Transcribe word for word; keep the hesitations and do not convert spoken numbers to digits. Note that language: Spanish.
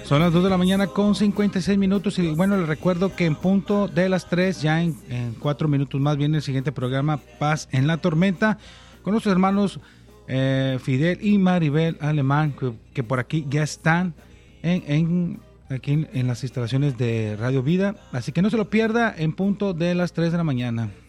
Son las dos de la mañana con cincuenta y seis minutos y bueno, les recuerdo que en punto de las tres, ya en, en cuatro minutos más, viene el siguiente programa, Paz en la Tormenta, con nuestros hermanos eh, Fidel y Maribel Alemán, que, que por aquí ya están en, en, aquí en, en las instalaciones de Radio Vida, así que no se lo pierda en punto de las tres de la mañana.